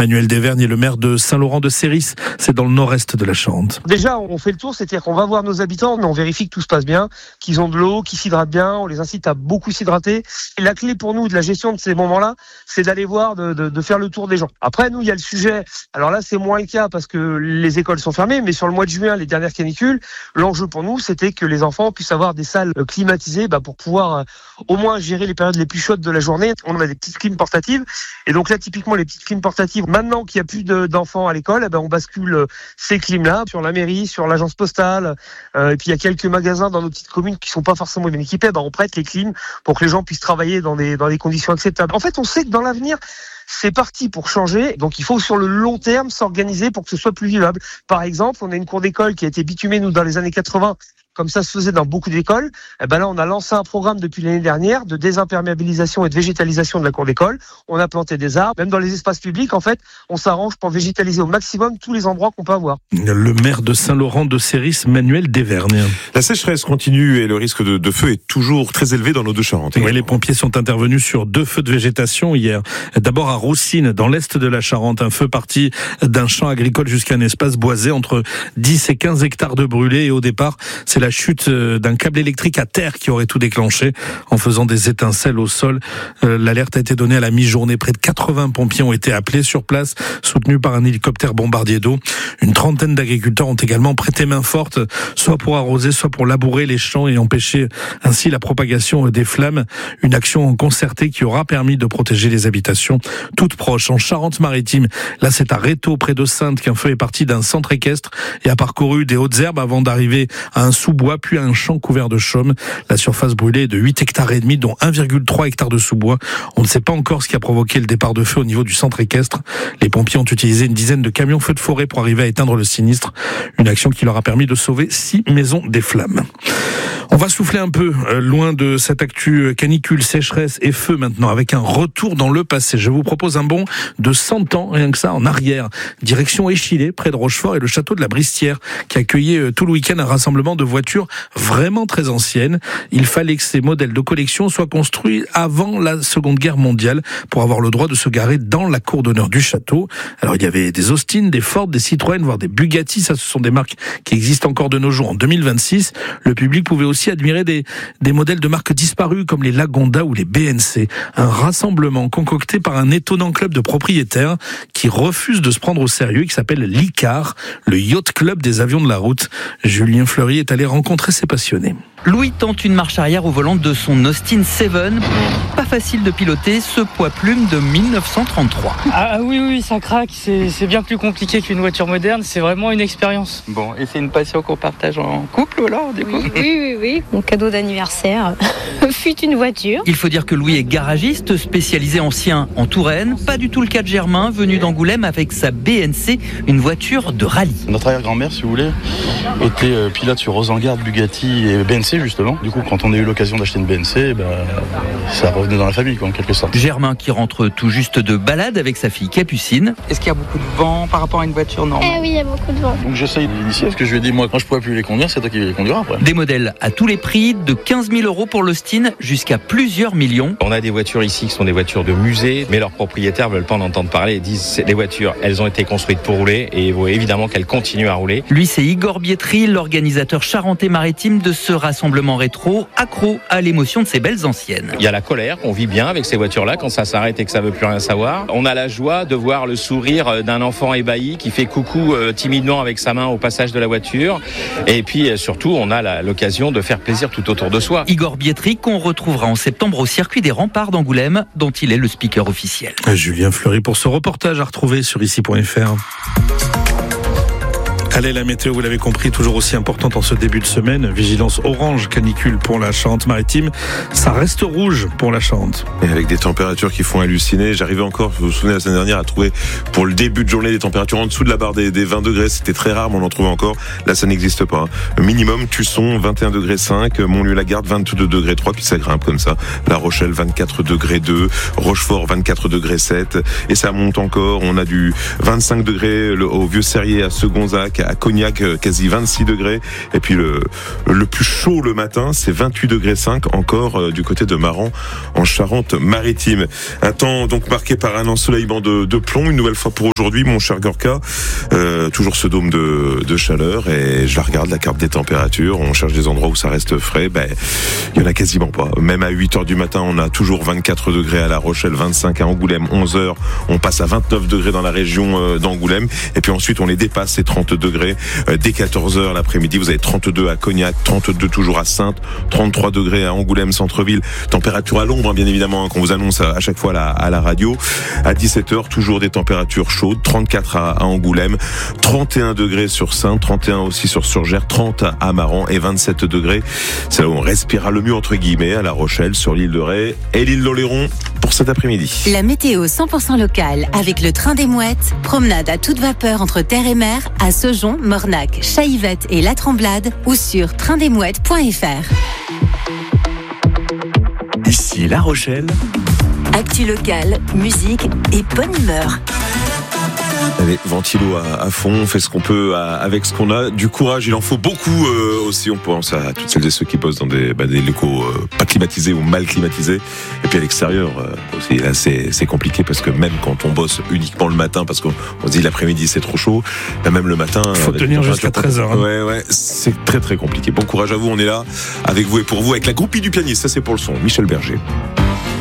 Manuel Desvergnes est le maire de Saint-Laurent-de-Sérisse. C'est dans le nord-est de la Charente. Déjà, on fait le tour, c'est-à-dire qu'on va voir nos habitants, on vérifie que tout se passe bien, qu'ils ont de l'eau, qu'ils s'hydratent bien, on les incite à beaucoup s'hydrater. Et la clé pour nous de la gestion de ces moments-là, c'est d'aller voir, de faire le tour des gens. Après, nous, il y a le sujet, alors là, c'est moins le cas parce que les écoles sont fermées, mais sur le mois de juin, les dernières canicules, l'enjeu pour nous, c'était que les enfants puissent avoir des salles climatisées pour pouvoir au moins gérer les périodes les plus chaudes de la journée. On a des petites clims portatives. Et donc là, typiquement, les petites clims portatives, maintenant qu'il n'y a plus d'enfants à l'école, on bascule ces clims-là sur la mairie, sur l'agence postale. Et puis, il y a quelques magasins dans nos petites communes qui sont pas forcément bien équipés. On prête les clims pour que les gens puissent travailler dans des conditions acceptables. En fait, on sait que dans l'avenir, c'est parti pour changer. Donc, il faut sur le long terme s'organiser pour que ce soit plus vivable. Par exemple, on a une cour d'école qui a été bitumée, nous, dans les années 80. Comme ça se faisait dans beaucoup d'écoles. Là, on a lancé un programme depuis l'année dernière de désimperméabilisation et de végétalisation de la cour d'école. On a planté des arbres. Même dans les espaces publics, en fait, on s'arrange pour végétaliser au maximum tous les endroits qu'on peut avoir. Le maire de Saint-Laurent-de-Sérisse, Manuel Desvergnes. La sécheresse continue et le risque de feu est toujours très élevé dans nos deux Charentes. Oui, les pompiers sont intervenus sur 2 feux de végétation hier. D'abord à Roussines, dans l'est de la Charente, un feu parti d'un champ agricole jusqu'à un espace boisé entre 10 et 15 hectares de brûlés. Et au départ, c'est la chute d'un câble électrique à terre qui aurait tout déclenché en faisant des étincelles au sol. L'alerte a été donnée à la mi-journée. Près de 80 pompiers ont été appelés sur place, soutenus par un hélicoptère bombardier d'eau. Une trentaine d'agriculteurs ont également prêté main forte, soit pour arroser, soit pour labourer les champs et empêcher ainsi la propagation des flammes. Une action concertée qui aura permis de protéger les habitations toutes proches. En Charente-Maritime, là c'est à Rétaux, près de Saintes, qu'un feu est parti d'un centre équestre et a parcouru des hautes herbes avant d'arriver à un sous-bois, puis à un champ couvert de chaume. La surface brûlée est de 8 hectares et demi, dont 1,3 hectare de sous-bois. On ne sait pas encore ce qui a provoqué le départ de feu au niveau du centre équestre. Les pompiers ont utilisé une dizaine de camions feux de forêt pour arriver à éteindre le sinistre. Une action qui leur a permis de sauver 6 maisons des flammes. On va souffler un peu loin de cette actu canicule, sécheresse et feu maintenant, avec un retour dans le passé. Je vous propose un bond de 100 ans, rien que ça, en arrière. Direction Échillé, près de Rochefort, et le château de la Bristière, qui accueillait tout le week-end un rassemblement de voitures vraiment très anciennes. Il fallait que ces modèles de collection soient construits avant la Seconde Guerre mondiale pour avoir le droit de se garer dans la cour d'honneur du château. Alors il y avait des Austin, des Ford, des Citroën, voire des Bugatti. Ça, ce sont des marques qui existent encore de nos jours. En 2026, le public pouvait aussi admirer des modèles de marques disparues comme les Lagonda ou les BNC. Un rassemblement concocté par un étonnant club de propriétaires qui refuse de se prendre au sérieux et qui s'appelle l'ICAR, le Yacht Club des avions de la route. Julien Fleury est allé rencontrer ses passionnés. Louis tente une marche arrière au volant de son Austin 7. Pas facile de piloter ce poids-plume de 1933. Ah oui, ça craque. C'est bien plus compliqué qu'une voiture moderne. C'est vraiment une expérience. Bon, et c'est une passion qu'on partage en couple alors, du coup ? Oui. Mon cadeau d'anniversaire fut une voiture. Il faut dire que Louis est garagiste, spécialisé ancien en Touraine. Pas du tout le cas de Germain, venu d'Angoulême avec sa BNC, une voiture de rallye. Notre arrière-grand-mère, si vous voulez, était pilote sur Rosengard, Bugatti et BNC justement. Du coup, quand on a eu l'occasion d'acheter une BNC, ça revenait dans la famille, en quelque sorte. Germain qui rentre tout juste de balade avec sa fille Capucine. Est-ce qu'il y a beaucoup de vent par rapport à une voiture normale ? Oui, il y a beaucoup de vent. Donc j'essaye de l'initier, parce que je lui ai dit, moi, quand je pourrais plus les conduire, c'est toi qui les conduiras après. Des modèles à tous les prix, de 15 000 € pour l'Austin jusqu'à plusieurs millions. On a des voitures ici qui sont des voitures de musée, mais leurs propriétaires veulent pas en entendre parler et disent les voitures, elles ont été construites pour rouler et il faut évidemment qu'elles continuent à rouler. Lui, c'est Igor Bietri, l'organisateur charentais-maritime de ce rassemblement rétro, accro à l'émotion de ces belles anciennes. Il y a la colère qu'on vit bien avec ces voitures-là quand ça s'arrête et que ça veut plus rien savoir. On a la joie de voir le sourire d'un enfant ébahi qui fait coucou timidement avec sa main au passage de la voiture. Et puis surtout, on a l'occasion de faire plaisir tout autour de soi. Igor Bietri, qu'on retrouvera en septembre au circuit des remparts d'Angoulême, dont il est le speaker officiel. Julien Fleury pour ce reportage à retrouver sur ici.fr. Allez, la météo, vous l'avez compris, toujours aussi importante en ce début de semaine. Vigilance orange canicule pour la Charente-Maritime. Ça reste rouge pour la Charente. Et avec des températures qui font halluciner. J'arrivais encore, vous vous souvenez, la semaine dernière, à trouver pour le début de journée des températures en dessous de la barre des 20 degrés. C'était très rare, mais on en trouvait encore. Là, ça n'existe pas. Minimum, Tusson, 21 degrés 5. Montlieu-la-Garde, 22 degrés 3. Puis ça grimpe comme ça. La Rochelle, 24 degrés 2. Rochefort, 24 degrés 7. Et ça monte encore. On a du 25 degrés au Vieux-Serrier, à Segonzac, à Cognac, quasi 26 degrés. Et puis le plus chaud le matin, c'est 28 degrés 5 encore du côté de Maran en Charente-Maritime. Un temps donc marqué par un ensoleillement de plomb une nouvelle fois pour aujourd'hui, mon cher Gorka. Toujours ce dôme de chaleur, et je la regarde, la carte des températures. On cherche des endroits où ça reste frais. Il y en a quasiment pas. Même à 8h du matin, on a toujours 24 degrés à La Rochelle, 25 à Angoulême, 11h, on passe à 29 degrés dans la région d'Angoulême. Et puis ensuite, on les dépasse, ces 30 degrés. Dès 14h l'après-midi, vous avez 32 à Cognac, 32 toujours à Saintes, 33 degrés à Angoulême, centre-ville. Température à l'ombre, bien évidemment, qu'on vous annonce à chaque fois à la radio. À 17h, toujours des températures chaudes, 34 à Angoulême, 31 degrés sur Saintes, 31 aussi sur Surgères, 30 à Maran et 27 degrés. C'est là où on respirera le mieux, entre guillemets, à La Rochelle, sur l'île de Ré et l'île d'Oléron pour cet après-midi. La météo 100% locale avec le train des Mouettes. Promenade à toute vapeur entre terre et mer à Saujon, Mornac, Chaillevette et La Tremblade ou sur traindesmouettes.fr. Ici La Rochelle. Actu locale, musique et bonne humeur. Allez, ventilo à fond, on fait ce qu'on peut avec ce qu'on a. Du courage, il en faut beaucoup aussi. On pense à toutes celles et ceux qui bossent dans des locaux pas climatisés ou mal climatisés. Et puis à l'extérieur aussi, là c'est compliqué parce que même quand on bosse uniquement le matin, parce qu'on se dit l'après-midi c'est trop chaud, même le matin... Il faut tenir jusqu'à 13h. Ouais, c'est très très compliqué. Bon courage à vous, on est là avec vous et pour vous, avec la groupie du pianiste. Ça c'est pour le son, Michel Berger.